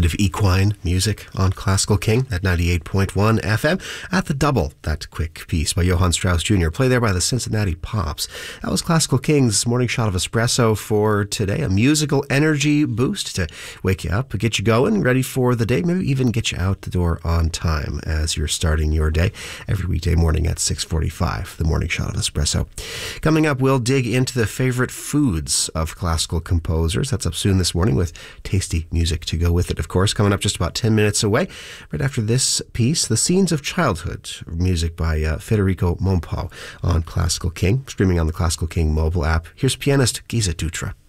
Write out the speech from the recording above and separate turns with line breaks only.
of equine music on Classical King at 98.1 FM. At the Double, that quick piece by Johann Strauss Jr., played there by the Cincinnati Pops. That was Classical King's morning shot of espresso for today, a musical energy boost to wake you up, get you going, ready for the day, maybe even get you out the door on time as you're starting your day every weekday morning at 6:45, the morning shot of espresso. Coming up, we'll dig into the favorite foods of classical composers. That's up soon this morning with tasty music to go with it, of course. Coming up just about 10 minutes away, right after this piece, The Scenes of Childhood, music by Federico Mompau on Classical King, streaming on the Classical King mobile app. Here's pianist Giza Dutra.